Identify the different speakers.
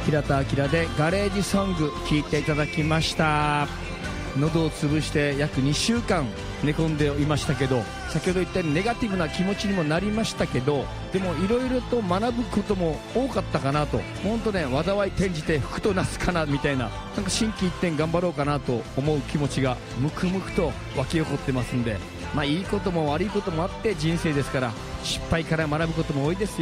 Speaker 1: 平田明でガレージソング聴いていただきました。喉を潰して約2週間寝込んでいましたけど、先ほど言ったようにネガティブな気持ちにもなりましたけど、でもいろいろと学ぶことも多かったかなと。本当ね、災い転じて福となすかなみたいな、なんか心機一転頑張ろうかなと思う気持ちがムクムクと湧き起こってますんで、まあいいことも悪いこともあって人生ですから、失敗から学ぶことも多いですよ。